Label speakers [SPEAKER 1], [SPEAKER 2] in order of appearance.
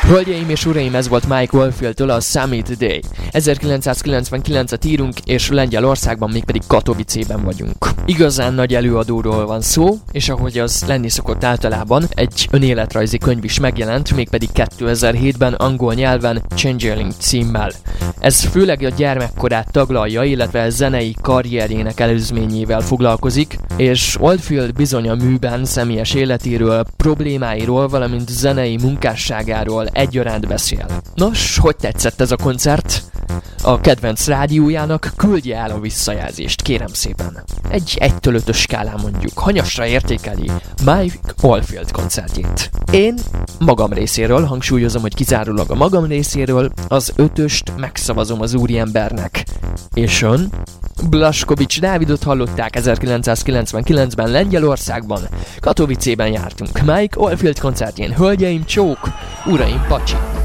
[SPEAKER 1] Hölgyeim és uraim, ez volt Mike Oldfield-től a Summit Day. 1999-et írunk, és Lengyelországban mégpedig Katowicében vagyunk. Igazán nagy előadóról van szó, és ahogy az lenni szokott általában, egy önéletrajzi könyv is megjelent, mégpedig 2007-ben angol nyelven Changeling címmel. Ez főleg a gyermekkorát taglalja, illetve zenei karrierjének előzményével foglalkozik, és Oldfield bizony a műben személyes életéről, problémáiról, valamint zenei munkásságáról egyaránt beszél. Nos, hogy tetszett ez a koncert? A kedvenc rádiójának küldje el a visszajelzést, kérem szépen. Egy 1-től 5-ös skálán mondjuk, hanyasra értékeli Mike Oldfield koncertjét. Én magam részéről, hangsúlyozom, hogy kizárólag a magam részéről, az 5-öst megszavazom az úriembernek. És ön? Blaskovics Dávidot hallották 1999-ben Lengyelországban, Katowicében jártunk. Mike Oldfield koncertjén, hölgyeim csók, uraim pacsi!